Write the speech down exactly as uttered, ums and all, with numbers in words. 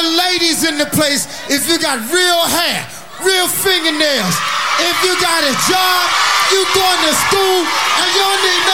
the ladies in the place, if you got real hair, real fingernails, if you got a job, you going to school, and you don't need no